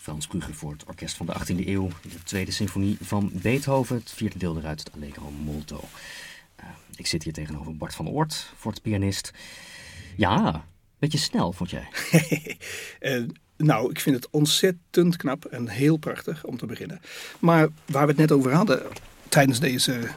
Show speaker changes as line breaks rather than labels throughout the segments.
Frans Brugge voor het orkest van de 18e eeuw. De tweede symfonie van Beethoven, het vierde deel eruit, het Allegro molto. Ik zit hier tegenover Bart van Oort, fortepianist. Ja, beetje snel, vond jij?
Nou, ik vind het ontzettend knap en heel prachtig om te beginnen. Maar waar we het net over hadden tijdens deze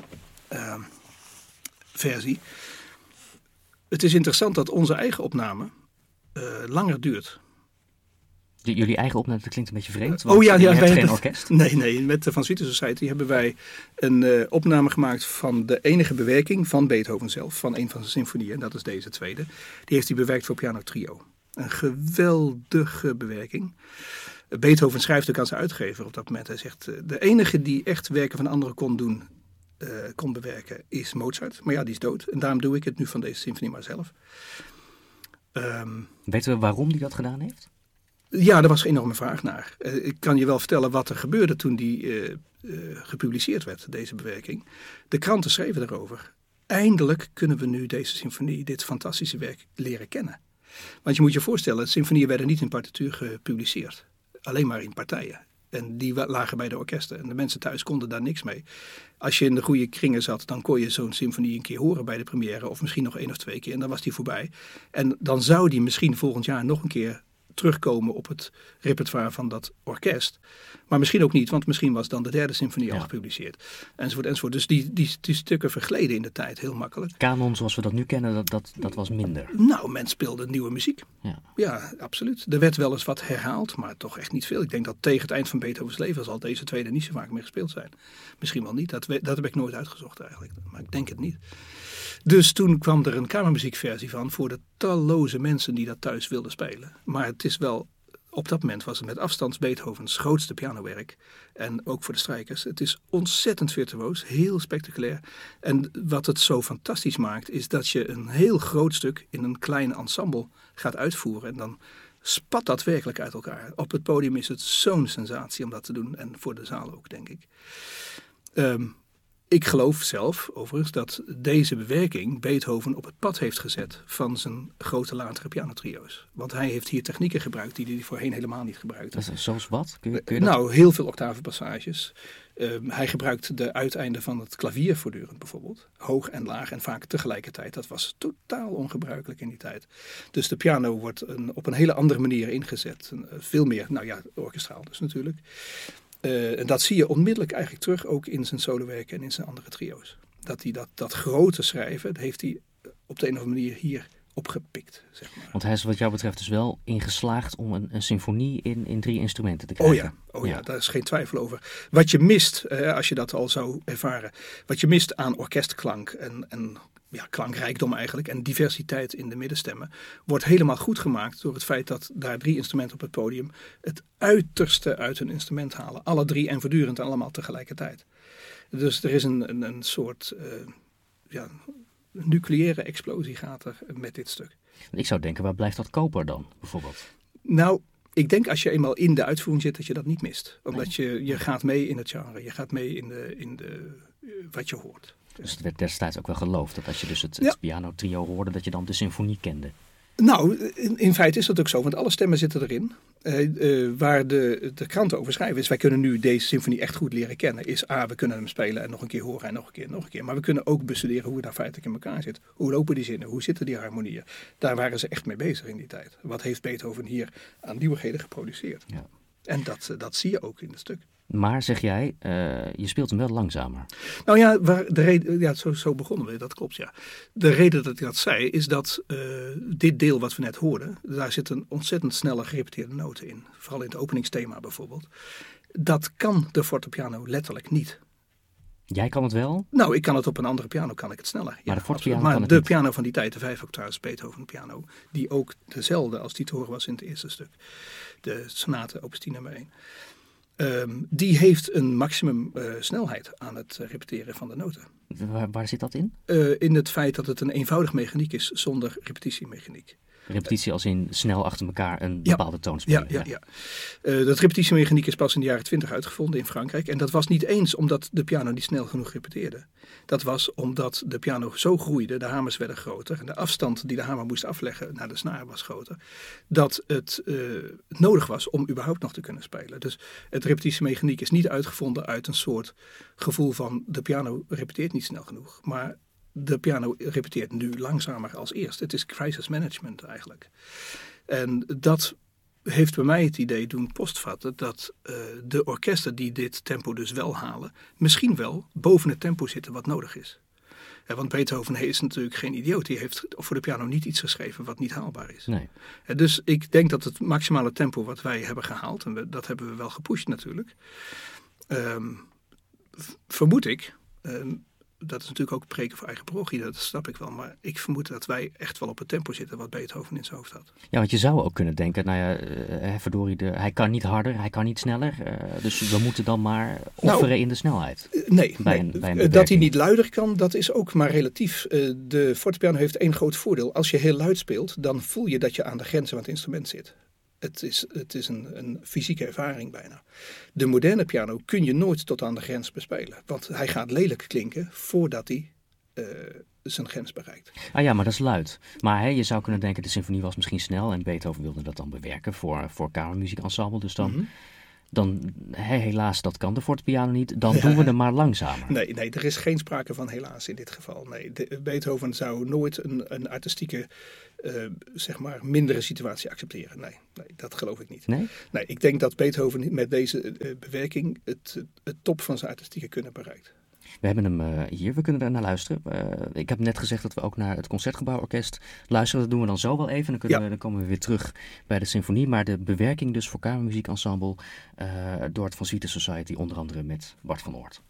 versie. Het is interessant dat onze eigen opname langer duurt.
Jullie eigen opname, dat klinkt een beetje vreemd.
Ja,
je hebt
wij
geen orkest?
Nee, met de Van Swieten Society hebben wij een opname gemaakt van de enige bewerking van Beethoven zelf, van een van zijn symfonieën, en dat is deze tweede. Die heeft hij bewerkt voor piano trio. Een geweldige bewerking. Beethoven schrijft ook aan zijn uitgever op dat moment. Hij zegt, de enige die echt werken van anderen kon bewerken is Mozart. Maar ja, die is dood. En daarom doe ik het nu van deze symfonie maar zelf.
Weten we waarom hij dat gedaan heeft?
Ja, daar was een enorme vraag naar. Ik kan je wel vertellen wat er gebeurde toen die gepubliceerd werd, deze bewerking. De kranten schreven erover. Eindelijk kunnen we nu deze symfonie, dit fantastische werk, leren kennen. Want je moet je voorstellen, symfonieën werden niet in partituur gepubliceerd. Alleen maar in partijen. En die lagen bij de orkesten. En de mensen thuis konden daar niks mee. Als je in de goede kringen zat, dan kon je zo'n symfonie een keer horen bij de première. Of misschien nog 1 of 2 keer. En dan was die voorbij. En dan zou die misschien volgend jaar nog een keer terugkomen op het repertoire van dat orkest. Maar misschien ook niet, want misschien was dan de derde symfonie al gepubliceerd. Enzovoort, enzovoort. Dus die stukken vergleden in de tijd heel makkelijk.
Kanon zoals we dat nu kennen, dat was minder.
Nou, men speelde nieuwe muziek.
Ja.
Ja, absoluut. Er werd wel eens wat herhaald, maar toch echt niet veel. Ik denk dat tegen het eind van Beethovens leven zal deze tweede niet zo vaak meer gespeeld zijn. Misschien wel niet, dat heb ik nooit uitgezocht eigenlijk. Maar ik denk het niet. Dus toen kwam er een kamermuziekversie van voor de talloze mensen die dat thuis wilden spelen. Maar het is wel, op dat moment was het met afstand Beethovens grootste pianowerk. En ook voor de strijkers. Het is ontzettend virtuoos, heel spectaculair. En wat het zo fantastisch maakt is dat je een heel groot stuk in een klein ensemble gaat uitvoeren. En dan spat dat werkelijk uit elkaar. Op het podium is het zo'n sensatie om dat te doen. En voor de zaal ook, denk ik. Ik geloof zelf, overigens, dat deze bewerking Beethoven op het pad heeft gezet van zijn grote latere pianotrio's. Want hij heeft hier technieken gebruikt die hij voorheen helemaal niet gebruikte.
Zoals wat? Kun je dat...
Nou, heel veel octavenpassages. Hij gebruikt de uiteinden van het klavier voortdurend bijvoorbeeld. Hoog en laag en vaak tegelijkertijd. Dat was totaal ongebruikelijk in die tijd. Dus de piano wordt op een hele andere manier ingezet. Veel meer, orkestraal dus natuurlijk. En dat zie je onmiddellijk eigenlijk terug ook in zijn solowerken en in zijn andere trio's. Dat hij dat grote schrijven, dat heeft hij op de een of andere manier hier opgepikt, zeg maar.
Want hij is wat jou betreft dus wel ingeslaagd om een symfonie in 3 instrumenten te krijgen.
Oh ja, daar is geen twijfel over. Wat je mist, als je dat al zou ervaren, wat je mist aan orkestklank en klankrijkdom eigenlijk en diversiteit in de middenstemmen, wordt helemaal goed gemaakt door het feit dat daar 3 instrumenten op het podium het uiterste uit hun instrument halen. Alle 3 en voortdurend en allemaal tegelijkertijd. Dus er is een soort nucleaire explosie gaat er met dit stuk.
Ik zou denken, waar blijft dat koper dan, bijvoorbeeld?
Nou, ik denk als je eenmaal in de uitvoering zit, dat je dat niet mist. Omdat je gaat mee in het genre, je gaat mee in de wat je hoort.
Dus het werd destijds ook wel geloofd dat als je dus het pianotrio hoorde, dat je dan de symfonie kende.
Nou, in feite is dat ook zo, want alle stemmen zitten erin. Waar de kranten over schrijven is, wij kunnen nu deze symfonie echt goed leren kennen. Is we kunnen hem spelen en nog een keer horen en nog een keer. Maar we kunnen ook bestuderen hoe het nou feitelijk in elkaar zit. Hoe lopen die zinnen? Hoe zitten die harmonieën? Daar waren ze echt mee bezig in die tijd. Wat heeft Beethoven hier aan nieuwigheden geproduceerd? Ja. En dat zie je ook in het stuk.
Maar zeg jij, je speelt hem wel langzamer.
Nou ja, zo begonnen we, dat klopt ja. De reden dat ik dat zei is dat dit deel wat we net hoorden, daar zit een ontzettend snelle gerepeteerde noten in. Vooral in het openingsthema bijvoorbeeld. Dat kan de fortepiano letterlijk niet.
Jij kan het wel?
Nou, ik kan het op een andere piano, kan ik het sneller.
Maar de fortepiano
kan
het
de
niet.
Piano van die tijd, de 5 octaves Beethoven piano, die ook dezelfde als die te horen was in het eerste stuk. De sonate opus 10 nummer 1. Die heeft een maximum snelheid aan het repeteren van de noten.
Waar zit dat in?
In het feit dat het een eenvoudig mechaniek is zonder repetitiemechaniek.
Repetitie als in snel achter elkaar een bepaalde toon spelen.
Ja. Dat repetitiemechaniek is pas in de jaren 20 uitgevonden in Frankrijk. En dat was niet eens omdat de piano niet snel genoeg repeteerde. Dat was omdat de piano zo groeide, de hamers werden groter en de afstand die de hamer moest afleggen naar de snaar was groter, dat het nodig was om überhaupt nog te kunnen spelen. Dus het repetitiemechaniek is niet uitgevonden uit een soort gevoel van de piano repeteert niet snel genoeg, maar de piano repeteert nu langzamer als eerst. Het is crisis management eigenlijk. En dat heeft bij mij het idee doen postvatten dat de orkesten die dit tempo dus wel halen, misschien wel boven het tempo zitten wat nodig is. Want Beethoven is natuurlijk geen idioot. Die heeft voor de piano niet iets geschreven wat niet haalbaar is.
Nee.
Dus ik denk dat het maximale tempo wat wij hebben gehaald, en dat hebben we wel gepusht natuurlijk, vermoed ik, dat is natuurlijk ook preken voor eigen parochie, dat snap ik wel. Maar ik vermoed dat wij echt wel op het tempo zitten wat Beethoven in zijn hoofd had.
Ja, want je zou ook kunnen denken, hij kan niet harder, hij kan niet sneller. Dus we moeten dan maar offeren in de snelheid.
Nee,
dat
hij niet luider kan, dat is ook maar relatief. De fortepiano heeft één groot voordeel. Als je heel luid speelt, dan voel je dat je aan de grenzen van het instrument zit. Het is een fysieke ervaring bijna. De moderne piano kun je nooit tot aan de grens bespelen. Want hij gaat lelijk klinken voordat hij zijn grens bereikt.
Ah ja, maar dat is luid. Maar je zou kunnen denken, de symfonie was misschien snel en Beethoven wilde dat dan bewerken voor kamermuziekensemble. Dus dan helaas, dat kan de fortepiano niet. Dan doen we hem maar langzamer.
Nee, er is geen sprake van helaas in dit geval. Nee, Beethoven zou nooit een artistieke, mindere situatie accepteren. Nee, dat geloof ik niet.
Nee,
ik denk dat Beethoven met deze bewerking het top van zijn artistieke kunnen bereikt.
We hebben hem hier, we kunnen daar naar luisteren. Ik heb net gezegd dat we ook naar het Concertgebouworkest luisteren. Dat doen we dan zo wel even. Dan komen we weer terug bij de symfonie. Maar de bewerking dus voor kamermuziekensemble door het Van Swieten Society, onder andere met Bart van Oort.